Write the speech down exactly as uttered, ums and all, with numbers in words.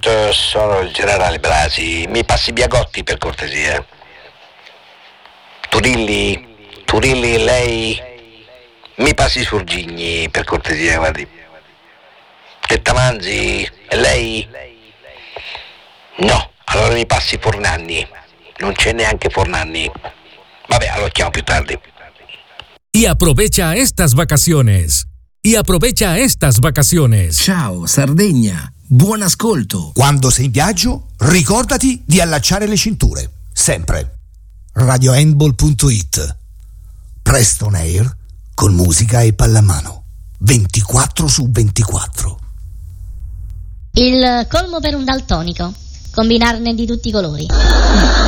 Pronto, sono il generale Blasi. Mi passi Biagotti per cortesia? Turilli, Turilli, lei? Mi passi Surgigni per cortesia, guardi. Tettamanzi, e lei? No, allora mi passi Fornanni. Non c'è neanche Fornanni. Vabbè, allora chiamo più tardi. Y aprovecha estas vacaciones. Y aprovecha estas vacaciones. Ciao Sardegna, buon ascolto. Quando sei in viaggio, ricordati di allacciare le cinture. Sempre. radio handball punto it. Preston Air con musica e pallamano. ventiquattro su ventiquattro. Il colmo per un daltonico. Combinarne di tutti i colori.